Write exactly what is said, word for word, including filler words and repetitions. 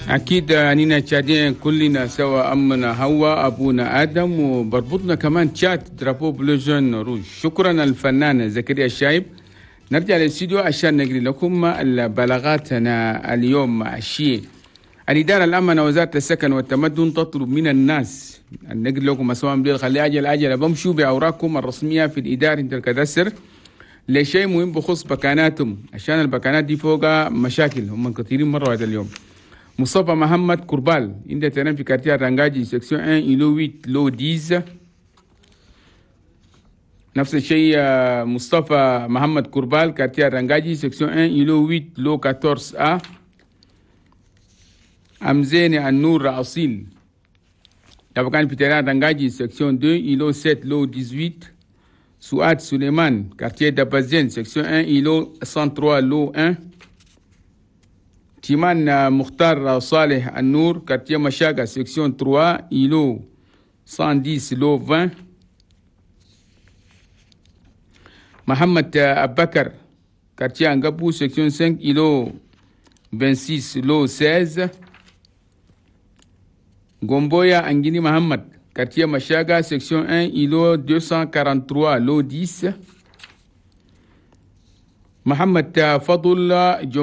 أكيد أننا تشادين كلنا سوا، أمنا هوا أبونا آدم، وبربطنا كمان تشات درابو بلو جون روج. شكرا الفنان زكريا الشايب. نرجع للاستديو عشان نقري لكم بلاغاتنا اليوم مع الشيء. الإدارة الأمنة وزارة السكن والتمدن تطلب من الناس أن نقري لكم مسوام ديل خلي عجل عجل بمشوا بأوراقكم الرسمية في الإدارة انت الكدسر لشيء مهم بخصوص بكاناتهم، عشان البكانات دي فوقها مشاكل هم كثيرين مرة هذا اليوم. مصطفى محمد كربال عنده تنام في كارتير رانجاجي سكسيون واحد إلو ثمانية لو عشرة. نفس الشيء مصطفى محمد كربال كارتير رانجاجي سكسيون واحد إلو ثمانية لو أربعة عشر A. أمزيني النور أصيل كان في تيران رانجاجي سكسيون اثنين إلو سبعة لو ثمانية عشر. سعاد سليمان كارتير دابازين سكسيون واحد إلو مئة وثلاثة لو واحد. تيمان مختار صالح النور كارتير مشاغا سكسيون ثلاثة إلو مئة وعشرة لو عشرين. محمد أبكر كارتير أنغابو سكسيون خمسة إلو ستة وعشرين لو ستة عشر. غومبويا أنجيني محمد كارتير مشاغا سكسيون واحد إلو مئتين وثلاثة وأربعين لو عشرة. محمد فضل